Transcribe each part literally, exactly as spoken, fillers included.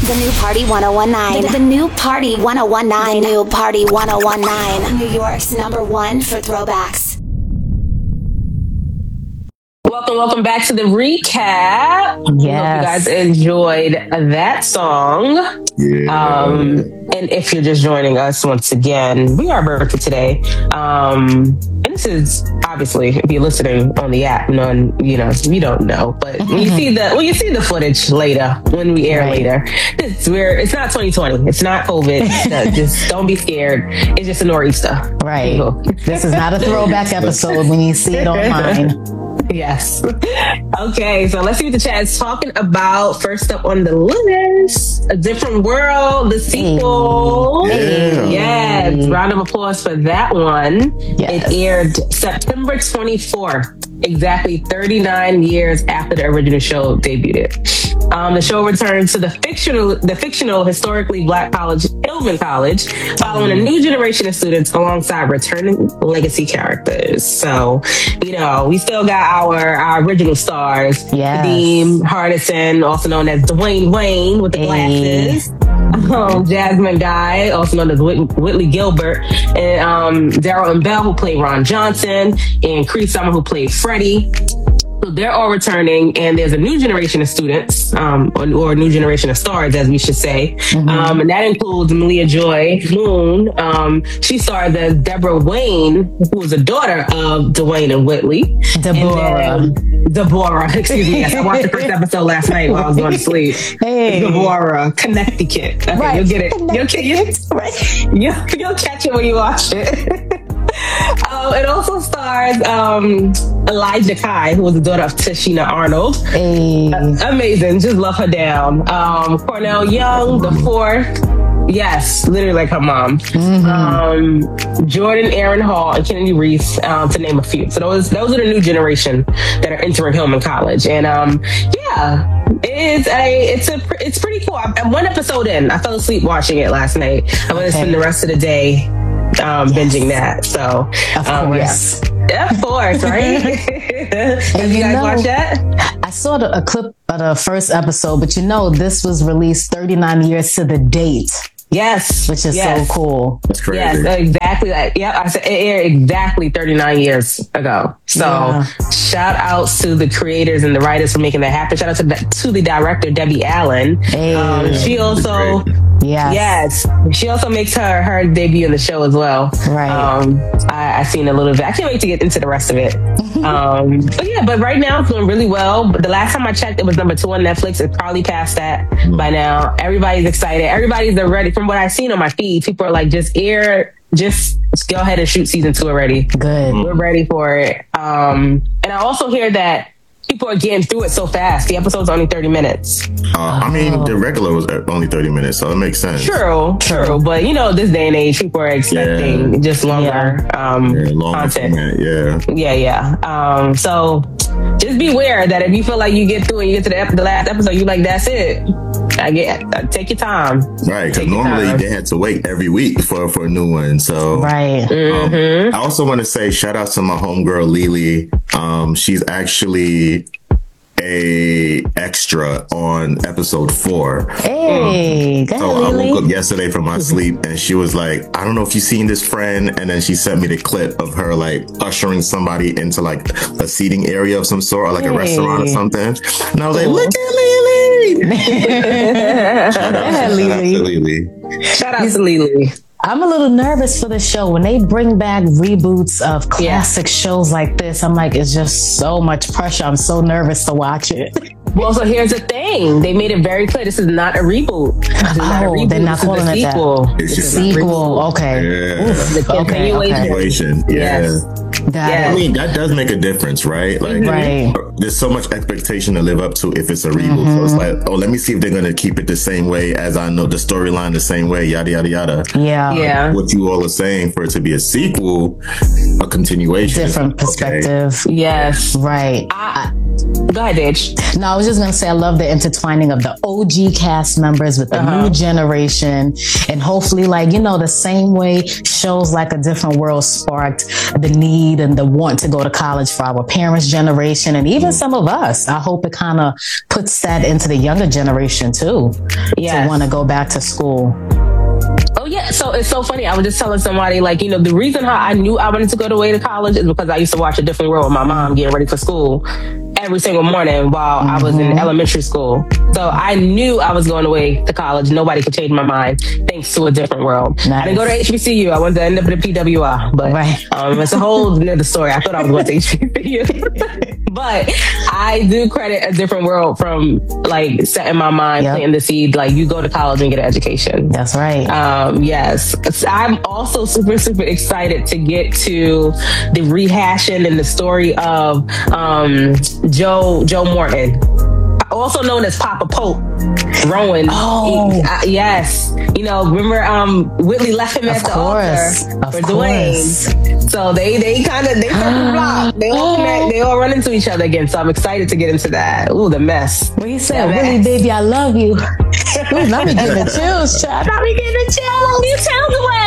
The new Party ten nineteen. The, the new Party ten nineteen. The new Party ten nineteen. New York's number one for throwbacks. Welcome, welcome back to the recap. Yes. I hope you guys enjoyed that song. Yeah. Um, and if you're just joining us once again, we are Bertha today. Um, and this is obviously, if you're listening on the app, none, you know, you don't know, but when you see the when you see the footage later, when we air Right. later, it's where it's not twenty twenty, it's not COVID. So just don't be scared. It's just a nor'easter. Right. This is not a throwback episode when you see it online. Yes. Okay, so let's see what the chat is talking about. First up on the list, A Different World, the sequel. Yeah. Yes, round of applause for that one. Yes. It aired September twenty-fourth, exactly thirty-nine years after the original show debuted. Um, the show returns to the fictional, the fictional historically black college, Hillman College, following a new generation of students alongside returning legacy characters. So, you know, we still got our, our original stars. Yes. Dean Hardison, also known as Dwayne Wayne with the Hey. glasses. Um, Jasmine Guy, also known as Whit- Whitley Gilbert, and um, Daryl and Bell, who played Ron Johnson, and Cree Summer, who played Freddie. So they're all returning, and there's a new generation of students, um, or, or a new generation of stars, as we should say. Mm-hmm. Um, and that includes Malia Joy Moon. Um, she stars as Deborah Wayne, who was a daughter of Dwayne and Whitley. Deborah. And then, Deborah, excuse me. Yes, I watched the first episode last night while I was going to sleep. Hey. Deborah, Connecticut. Okay, Right. you'll get it. You'll, get, you'll, Right. you'll, you'll catch it when you watch it. Um, it also stars um, Elijah Kai, who was the daughter of Tashina Arnold. Hey. Amazing. Just love her down. Um, Cornell Young, the fourth. Yes, literally like her mom. Mm-hmm. Um, Jordan Aaron Hall and Kennedy Reese, um, to name a few. So those those are the new generation that are entering Hillman College. And um, yeah, it is a it's a it's pretty cool. I'm one episode in. I fell asleep watching it last night. I'm gonna Okay. spend the rest of the day um, binging that. So Of um, course. yeah. Of course, right? Have you you guys know- watched that? I saw the, a clip of the first episode, but you know, this was released thirty-nine years to the date, Yes. which is yes. so cool. That's crazy. Yes, exactly. Like, yeah, I said it aired exactly thirty-nine years ago. So Yeah. shout outs to the creators and the writers for making that happen. Shout out to the, to the director, Debbie Allen. Hey. Um, she also, Yes. yes, she also makes her, her debut in the show as well. Right. Um, I, I seen a little bit. I can't wait to get into the rest of it. um, but yeah, but right now it's doing really well. But the last time I checked, it was number two on Netflix. It's probably past that by now. Everybody's excited. Everybody's ready. From what I've seen on my feed, people are like, just air, just go ahead and shoot season two already. Good. We're ready for it. Um, and I also hear that people are getting through it so fast. The episode's only thirty minutes. Uh, I mean, the regular was only thirty minutes, so it makes sense. True, true. But you know, this day and age, people are expecting Yeah. just longer um, Yeah, long content. format, yeah. Yeah, yeah. Um, so just beware that if you feel like you get through and you get to the, ep- the last episode, you like, that's it. I get, uh, take your time. Right, because Take your normally time. they had to wait every week for, for a new one. So, Right. Mm-hmm. um, I also want to say shout out to my homegirl Lily. Um, she's actually a extra on episode four. Hey, go So ahead, I Lily. woke up yesterday from my sleep and she was like, I don't know if you've seen this friend. And then she sent me the clip of her like ushering somebody into like a seating area of some sort, or like a Hey. restaurant or something. And I was like, Cool. look at Lily. Shout out, Yeah, shout out Lily. to Lily. Shout out to Lily. I'm a little nervous for the show. When they bring back reboots of classic shows like this, I'm like, it's just so much pressure. I'm so nervous to watch it. Well, so here's the thing. They made it very clear. This is not a reboot. This is not a Oh, reboot. they're not This is a calling it that. sequel. It's This just is not a Sequel. reboot. Okay. Yeah. The Okay, continuation. okay. Situation. Yeah. Yes. Got Yeah. I it. mean, that does make a difference, right? Like, Right. there's so much expectation to live up to if it's a reboot. So it's like, oh, let me see if they're going to keep it the same way as I know the storyline the same way, yada, yada, yada. Yeah. Yeah. What you all are saying for it to be a sequel, a continuation. Different Okay. perspective. Yes. Right. I, Go ahead, Dage. No, I was just going to say, I love the intertwining of the O G cast members with the uh-huh. new generation. And hopefully, like, you know, the same way shows like A Different World sparked the need and the want to go to college for our parents' generation and even some of us. I hope it kind of puts that into the younger generation too, yes. to want to go back to school. Oh yeah, so it's so funny. I was just telling somebody, like, you know, the reason how I knew I wanted to go away to college is because I used to watch A Different World with my mom getting ready for school every single morning while mm-hmm. I was in elementary school. So I knew I was going away to college. Nobody could change my mind thanks to A Different World. Nice. I didn't go to H B C U. I went to end up at a P W I, but right. um, it's a whole another story. I thought I was going to H B C U. But I do credit A Different World from like setting my mind, yep. planting the seed, like you go to college and get an education. That's right. Um, yes. I'm also super, super excited to get to the rehashing and the story of um, Joe Joe Morton, also known as Papa Pope, Rowan. Oh, he, uh, yes. You know, remember um, Whitley left him at the course. altar of for course. Dwayne. So they they kind of they circle the block. They all connect. They all run into each other again. So I'm excited to get into that. Ooh, the mess. What he said, Whitley, baby, I love you. Ooh, not me getting the chills, child. Not me getting the chills. You tell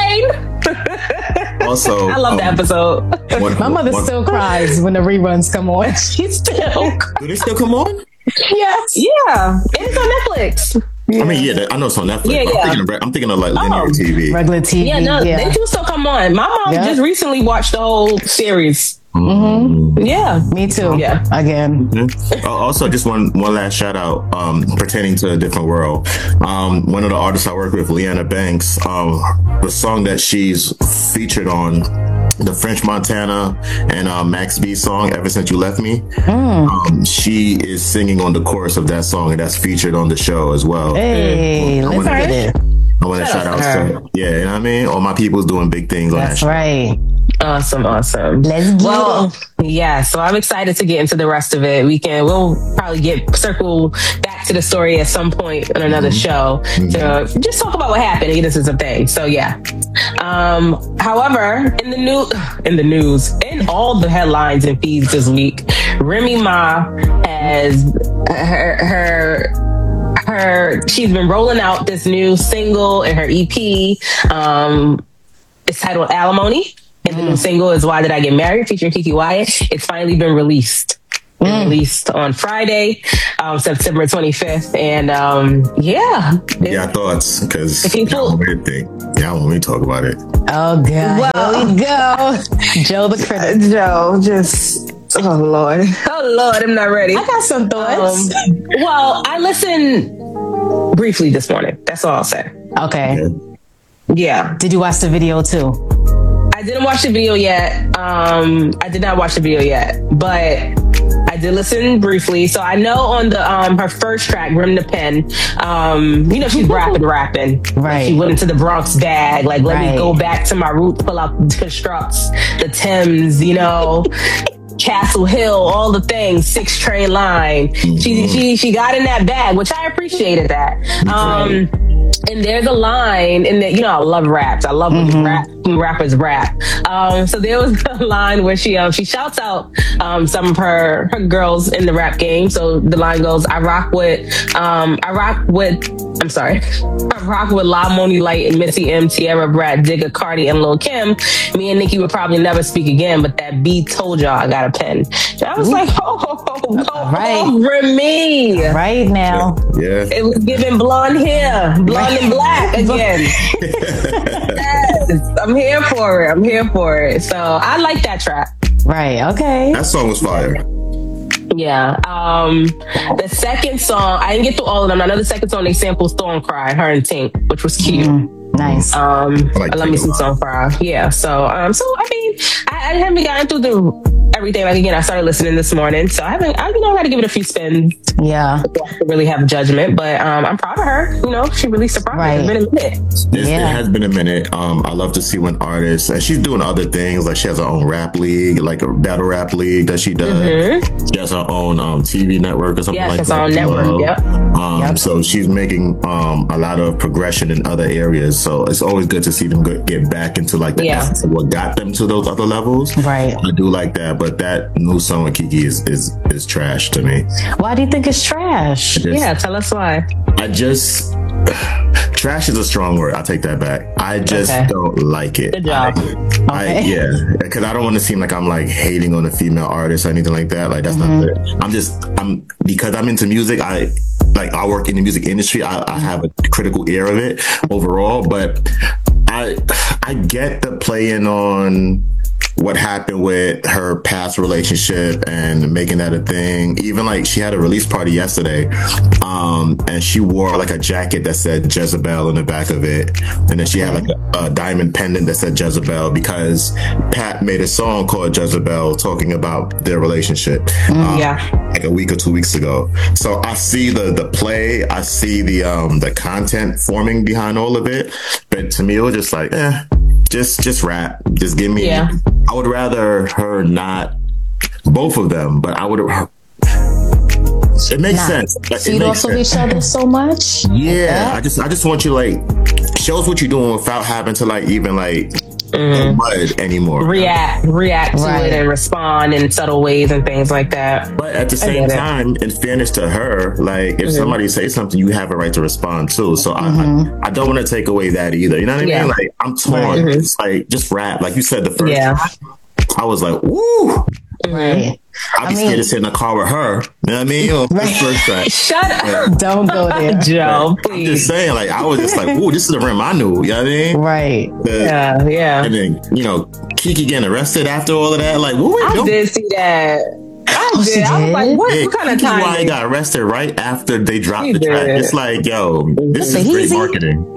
Dwayne. Also, I love um, the episode. One, My mother one, still cries when the reruns come on. She still. Do they still come on? Yes. Yeah, it's on Netflix. Yeah. I mean, yeah, I know it's on Netflix. Yeah, I'm, yeah. thinking of, I'm thinking of like linear oh, T V. Regular T V. Yeah, no, yeah. they do still come on. My mom yeah. just recently watched the whole series. Mm-hmm. Yeah, me too. Yeah, again. Mm-hmm. Uh, also, just one one last shout out um, pertaining to A Different World. Um, one of the artists I work with, Leanna Banks, um, the song that she's featured on, the French Montana and uh, Max B song, Ever Since You Left Me. Mm. Um, she is singing on the chorus of that song, and that's featured on the show as well. Hey, I let's wanna, hear it. I want to shout out to, yeah, you know what I mean? All my people's doing big things on That's that show. right. Awesome, awesome. Let's get well, it. Yeah, so I'm excited to get into the rest of it. We can, we'll probably get circle back to the story at some point on another mm-hmm. show to mm-hmm. just talk about what happened and get into some things. So yeah. Um, however, in the new, in the news, in all the headlines and feeds this week, Remy Ma has her her. her she's been rolling out this new single and her E P. Um, it's titled Alimony. And the new single is Why Did I Get Married, featuring Kiki Wyatt. It's finally been released. Mm. Released on Friday, um, September twenty-fifth. And um, yeah. Yeah, thoughts, because y'all want me to think. Y'all want me to talk about it. Oh, God. Well, here we go. Joe the critic. Joe, just... Oh, Lord. Oh, Lord, I'm not ready. I got some thoughts. Um, well, I listened briefly this morning. That's all I'll say. Okay. Yeah. Yeah. Did you watch the video, too? I didn't watch the video yet. Um, I did not watch the video yet, but I did listen briefly. So I know on the um, her first track, Rim the Pen, um, you know, she's rapping, rapping. Right. She went into the Bronx bag. Like, let right. me go back to my roots, pull out the constructs, the Thames, you know. Castle Hill, all the things, six train line. Mm-hmm. She she she got in that bag, which I appreciated that. Um, and there's a line in that, you know, I love raps. I love when mm-hmm. rap when rappers rap. Um, so there was a line where she um she shouts out um some of her her girls in the rap game. So the line goes, I rock with um I rock with I'm sorry. I rock with La Moni Light and Missy M, Tierra, Brad, Digga, Cardi, and Lil Kim. Me and Nicki would probably never speak again, but that beat told y'all I got a pen. And I was Ooh. like, oh, oh, oh, oh right. over me. Right now. Yeah. It was giving blonde hair, blonde right. and black again. Yes, I'm here for it. I'm here for it. So I like that track. Right. Okay. That song was fire. Yeah. Um, the second song, I didn't get through all of them. I know the second song they sampled Storm Cry, her and Tink, which was cute. Mm, nice. Um, I like I love me some Storm Cry. Yeah. So, um, so I mean, I, I haven't gotten through the everything. Like again, I started listening this morning, so I haven't. I you know I got to give it a few spins. Yeah. To really have a judgment, but um, I'm proud of her. You know, she released a project. Right. It's been a minute. It's, yeah. It has been a minute. Um, I love to see when artists, and she's doing other things. Like she has her own rap league, like a battle rap league that she does. Mm-hmm. She has her own um, T V network or something yeah, like it's that. her own network. Yep. Um, yep. So she's making um, a lot of progression in other areas. So it's always good to see them get back into like the yeah. essence of what got them to those other levels. Right. I do like that, but but that new song with Kiki is is is trash to me. Why do you think it's trash? Just, yeah, tell us why. I just trash is a strong word. I'll take that back. I just Okay. don't like it. Good job. I, I Okay. yeah, because I don't want to seem like I'm like hating on a female artist or anything like that. Like that's Mm-hmm. not it. I'm just I'm because I'm into music. I like I work in the music industry. I, I have a critical ear of it overall, but I I get the playing on what happened with her past relationship and making that a thing. Even like she had a release party yesterday, um, and she wore like a jacket that said Jezebel in the back of it, and then she had like a, a diamond pendant that said Jezebel because Pat made a song called Jezebel talking about their relationship. um, Yeah. like a week or two weeks ago. So I see the the play, I see the um the content forming behind all of it, but to me it was just like, eh, just just rap, just give me. Yeah. I would rather her not both of them, but I would. It makes Nah. sense. Like, So it you makes also each sense. other so much? Yeah, I just I just want you like shows what you're doing without having to like even like Mm-hmm. mud anymore. React, react to Right. it and respond in subtle ways and things like that. But at the I same get it. time, in fairness to her, like if Mhm. somebody says something, you have a right to respond too. So Mhm. I, I, I don't want to take away that either. You know what I Yeah. mean? Like I'm torn. Right. Mhm. It's like just rap, like you said the first Yeah. time. I was like, woo. Right. I'd I be mean- scared to sit in a car with her. You know what I mean? On Right. the first track. Shut up, Don't go there. Joe. I'm just Please. saying, like I was just like, ooh, this is the rim I knew. You know what I mean? Right. The- Yeah, yeah. And then you know, Kiki getting arrested after all of that. Like, what were you I doing? did see that. I Oh, she did. I was like, did? what, Yeah, what kind of Kiki time? Wyatt got arrested right after they dropped He the track. did. It's like, yo, this That's is great easy. marketing.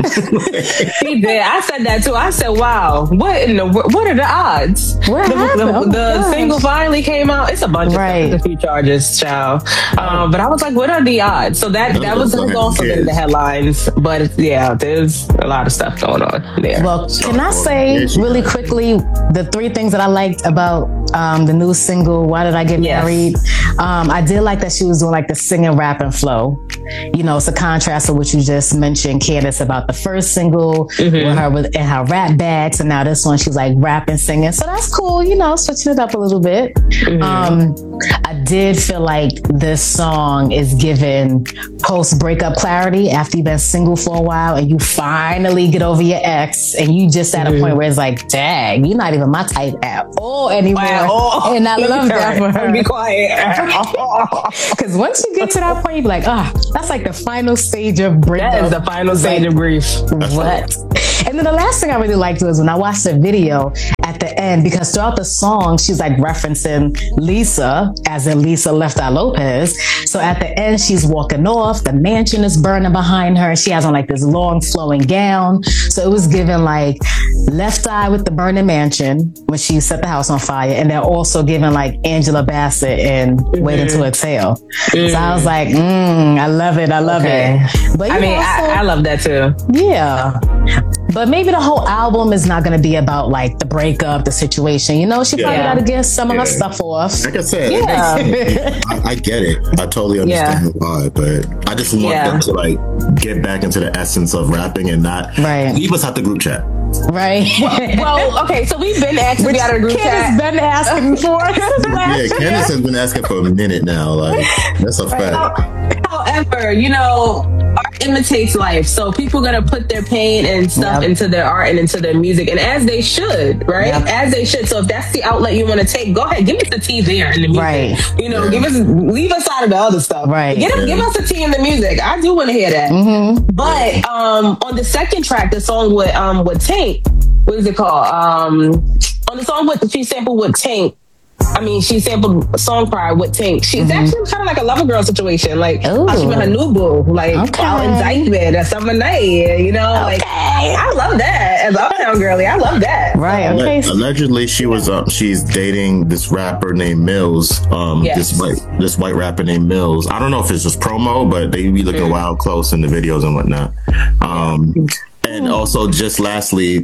He did. I said that too. I said, "Wow, what in the wor- what are the odds?" What the, happened? the, Oh my the gosh. single finally came out. It's a bunch Right. of stuff, a few charges, child. Um, but I was like, "What are the odds?" So that that was Go ahead, also yes. in the headlines. But yeah, there's a lot of stuff going on there. Well, can I say really quickly the three things that I liked about um, the new single, Why Did I Get Yes. Married? Um, I did like that she was doing like the singing, rapping flow. You know, it's a contrast to what you just mentioned, Candace, about the first single Mm-hmm. with her with in her rap bags, and now this one she's like rapping, singing. So that's cool, you know, switching it up a little bit. Mm-hmm. Um, I did feel like this song is giving post breakup clarity after you've been single for a while and you finally get over your ex and you just at a Mm-hmm. point where it's like, dang, you're not even my type at all anymore. Wow. And I Let me love that try. for her. Be quiet. Because once you get to that point, you be like, ah, that's like the final stage of breakup. That is the final stage of grief. What? And then the last thing I really liked was when I watched the video at the end, because throughout the song, she's like referencing Lisa, as in Lisa Left Eye Lopez. So at the end, she's walking off, the mansion is burning behind her. She has on like this long flowing gown. So it was given like Left Eye with the burning mansion when she set the house on fire. And they're also giving like Angela Bassett and Mm-hmm. Waiting to Exhale. So I was like, mm, I love it. I love Okay. it. But I you mean, know, so- I, I love that too. yeah. But maybe the whole album is not going to be about like the breakup, the situation. You know, she probably Yeah. got to get some of her Yeah. stuff off. Like I said, it Yeah. makes sense. I, I get it. I totally understand why, but I just want Yeah. them to like get back into the essence of rapping and not Right. leave us out the group chat. Right. Well, okay, so we've been asked to be out of the group Kid has chat. been asking for since Yeah, last year. Candace has been asking for a minute now. Like that's a fact. However, you know, art imitates life. So people are going to put their pain and stuff Yep. into their art and into their music. And as they should, right? Yep. As they should. So if that's the outlet you want to take, go ahead. Give us the tea there in the music. Right. You know, Yeah. give us, leave us out of the other stuff. Right. Give, Yeah. give us the tea in the music. I do want to hear that. Mm-hmm. But um, on the second track, the song with um with Tank, what is it called? Um, on the song with she sampled with Tank. I mean, she sampled Song Cry with Tank. She's actually kind of like a lover girl situation. Like, how she Ooh. met her new boo, like, Okay. out indictment or something night, you know? Like, I love that. As Uptown Girly, I love that. Right. Alle- Okay. Allegedly, she was um, she's dating this rapper named Mills. Um, Yes. this white this white rapper named Mills. I don't know if it's just promo, but they be looking Mm. wild close in the videos and whatnot. Um, and also, just lastly,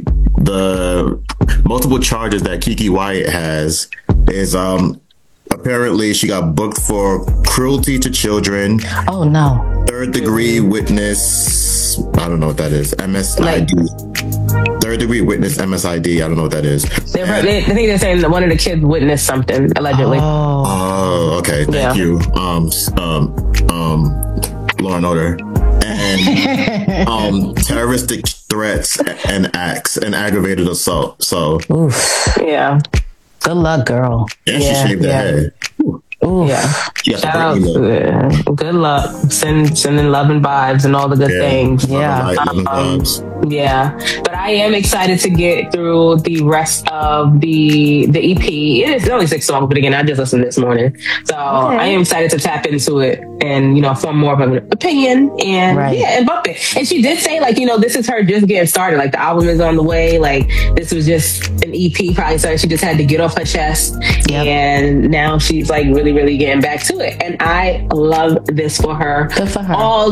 the multiple charges that Kiki Wyatt has is um apparently she got booked for cruelty to children, Oh, no. third degree witness. I don't know what that is. M S I D. Third Third degree witness M S I D. I don't know what that is. They, they, I think they're saying that one of the kids witnessed something allegedly. Oh, oh okay. Thank Yeah. you, um, um, um, Law and Order, and um, terroristic threats and acts and aggravated assault. So, oof. Yeah. Good luck, girl. and Yeah, she shaved her yeah. head. Oof. Yeah. She got the Shout out. Britney look. uh, Good luck. Send sending love and vibes and all the good Yeah. things. Yeah. Love and light, love and Um, vibes. Yeah, but I am excited to get through the rest of the the E P. It is only six songs, but again, I just listened this morning, so I am excited to tap into it and you know form more of an opinion and Right. yeah, and bump it. And she did say like you know this is her just getting started. Like the album is on the way. Like this was just an E P, probably so she just had to get off her chest, Yep. and now she's like really really getting back to it. And I love this for her. Good for her. All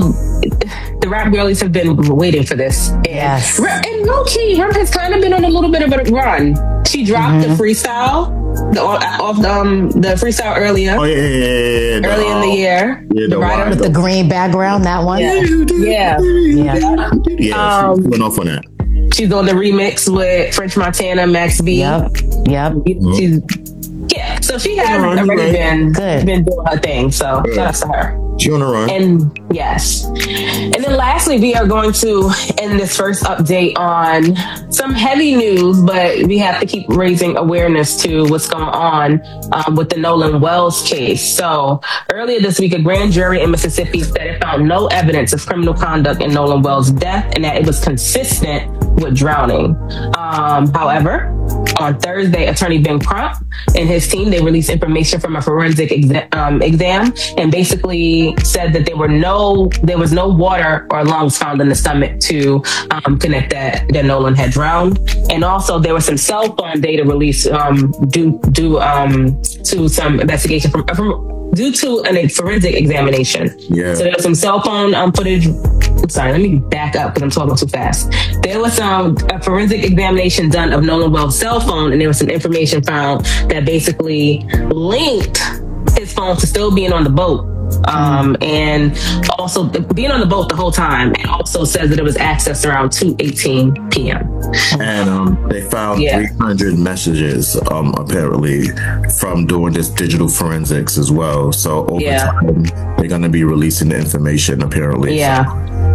the rap girlies have been waiting for this. And Yes. and low key, Rim has kind of been on a little bit of a run. She dropped Mm-hmm. the freestyle the, off um, the freestyle earlier, Oh yeah, yeah, yeah, yeah, yeah. early in the year. Yeah, the Right wine. up The green background, that one. Yeah. Yeah. Yeah. Yeah, Um, she went off on that. She's on the remix with French Montana, Max B. Yep. Yep. She's, yeah, so she has Alright, already alright. been Good. been doing her thing. So Yeah. shout out to her. She on the run. And yes. And then lastly, we are going to end this first update on some heavy news, but we have to keep raising awareness to what's going on um, with the Nolan Wells case. So earlier this week, a grand jury in Mississippi said it found no evidence of criminal conduct in Nolan Wells' death and that it was consistent with drowning. Um, however, on Thursday, attorney Ben Crump and his team, they released information from a forensic exa- um, exam and basically said that there were no, there was no water or lungs found in the stomach to um, connect that, that Nolan had drowned. And also there was some cell phone data released um, due, due um, to some investigation from, from due to a forensic examination. Yeah. So there was some cell phone um, footage. I'm sorry, let me back up because I'm talking too fast. There was um, a forensic examination done of Nolan Wells' cell phone, and there was some information found that basically linked his phone to still being on the boat. Um, and also being on the boat the whole time. It also says that it was accessed around two eighteen p.m. And um, they found Yeah. three hundred messages, um, apparently, from doing this digital forensics as well. So over Yeah. time, they're going to be releasing the information, apparently. Yeah.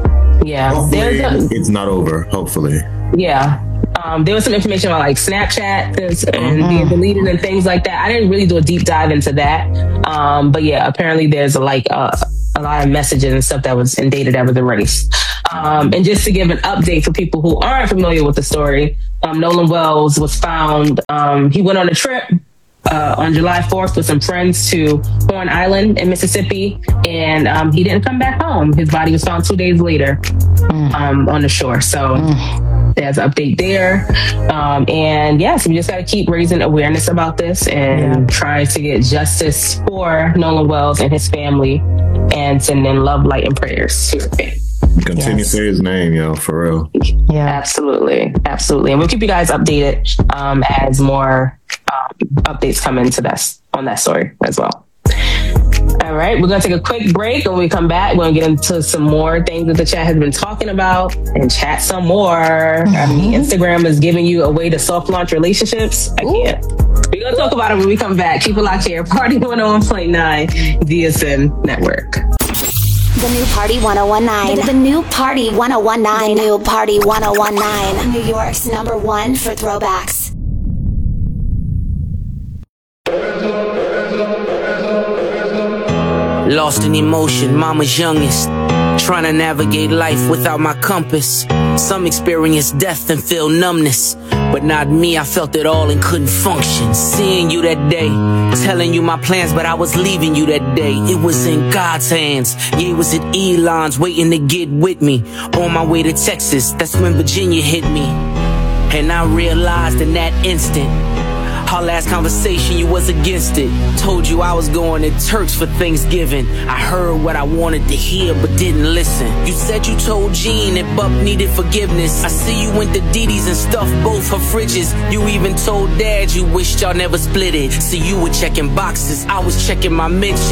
Yeah. Hopefully, There's a, it's not over. Hopefully. yeah. Um, there was some information about like Snapchat and, and being deleted and things like that. I didn't really do a deep dive into that. Um, but yeah, apparently there's like uh, a lot of messages and stuff that was in data that was erased. Um, and just to give an update for people who aren't familiar with the story, um, Nolan Wells was found, um, he went on a trip Uh, on July fourth with some friends to Horn Island in Mississippi, and um, he didn't come back home. His body was found two days later um, on the shore. So there's an update there. Um, and yes, we just got to keep raising awareness about this and Yeah. try to get justice for Nolan Wells and his family and sending love, light, and prayers to his family. Continue Yes. to say his name, yo, for real. Yeah. Absolutely. Absolutely. And we'll keep you guys updated um, as more um, updates come into that, on that story as well. All right. We're going to take a quick break. When we come back, we're going to get into some more things that the chat has been talking about and chat some more. I mean, Instagram is giving you a way to soft launch relationships. I can't. We're going to talk about it when we come back. Keep it locked here. Party one oh one point nine D S N Network. The new Party one oh one nine. The, the new Party one oh one nine. The new Party one oh one nine. New York's number one for throwbacks. Lost in emotion, mama's youngest. Trying to navigate life without my compass. Some experience death and feel numbness, but not me, I felt it all and couldn't function. Seeing you that day, telling you my plans, but I was leaving you that day. It was in God's hands. Yeah, it was at Elon's, waiting to get with me. On my way to Texas, that's when Virginia hit me. And I realized in that instant, our last conversation, you was against it. Told you I was going to Turks for Thanksgiving. I heard what I wanted to hear, but didn't listen. You said you told Jean that Buck needed forgiveness. I see you went to Dee Dee's and stuffed both her fridges. You even told Dad you wished y'all never split it. See, you were checking boxes, I was checking my mentions.